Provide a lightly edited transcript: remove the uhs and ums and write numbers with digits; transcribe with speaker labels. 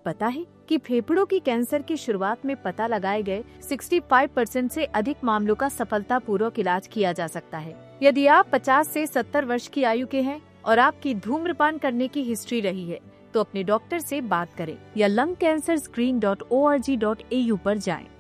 Speaker 1: पता है कि फेफड़ों की कैंसर की शुरुआत में पता लगाए गए 65% से अधिक मामलों का सफलतापूर्वक इलाज किया जा सकता है। यदि आप 50 से 70 वर्ष की आयु के हैं और आपकी धूम्रपान करने की हिस्ट्री रही है तो अपने डॉक्टर से बात करें या lungcancerscreen.org.au पर जाएं।